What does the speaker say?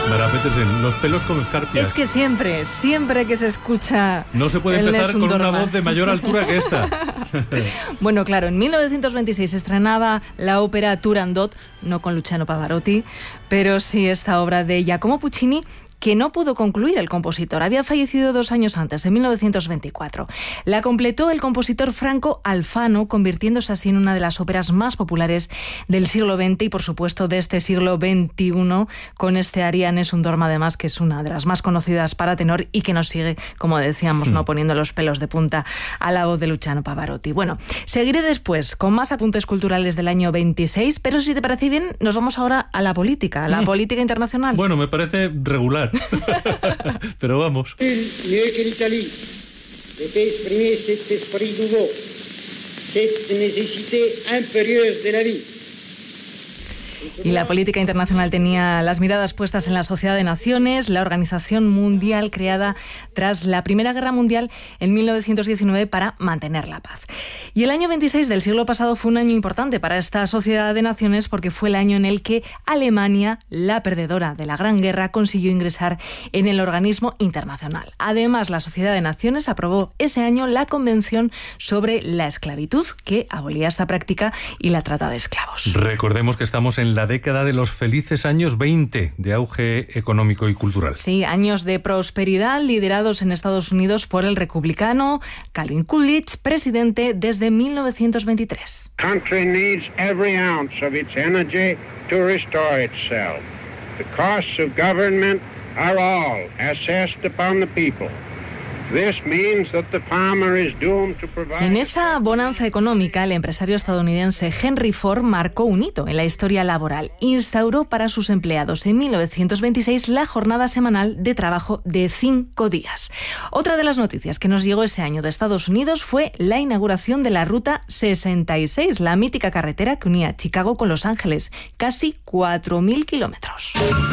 Mara Petersen, los pelos con los escarpias. Es que siempre que se escucha... No se puede empezar con una voz de mayor altura que esta. Bueno, claro, en 1926 se estrenaba la ópera Turandot, no con Luciano Pavarotti, pero sí esta obra de Giacomo Puccini, que no pudo concluir el compositor. Había fallecido 2 años antes, en 1924. La completó el compositor Franco Alfano, convirtiéndose así en una de las óperas más populares del siglo XX y, por supuesto, de este siglo XXI, con este aria Nessun Dorma, además, que es una de las más conocidas para tenor y que nos sigue, como decíamos, no poniendo los pelos de punta a la voz de Luciano Pavarotti. Bueno, seguiré después con más apuntes culturales del año 26, pero si te parece bien, nos vamos ahora a la política internacional. Bueno, me parece regular. Pero vamos. Mieux que l'Italie, de fait exprimer cet esprit nouveau, cette nécessité impérieuse de la vie. Y la política internacional tenía las miradas puestas en la Sociedad de Naciones, la organización mundial creada tras la Primera Guerra Mundial en 1919 para mantener la paz. Y el año 26 del siglo pasado fue un año importante para esta Sociedad de Naciones porque fue el año en el que Alemania, la perdedora de la Gran Guerra, consiguió ingresar en el organismo internacional. Además, la Sociedad de Naciones aprobó ese año la Convención sobre la Esclavitud, que abolía esta práctica y la trata de esclavos. Recordemos que estamos en la década de los felices años 20 de auge económico y cultural. Sí, años de prosperidad liderados en Estados Unidos por el republicano Calvin Coolidge, presidente desde 1923. Country needs every ounce of its energy to restore itself. The costs of government are all assessed upon the people. En esa bonanza económica, el empresario estadounidense Henry Ford marcó un hito en la historia laboral. Instauró para sus empleados en 1926 la jornada semanal de trabajo de 5 días. Otra de las noticias que nos llegó ese año de Estados Unidos fue la inauguración de la Ruta 66, la mítica carretera que unía Chicago con Los Ángeles, casi 4.000 kilómetros.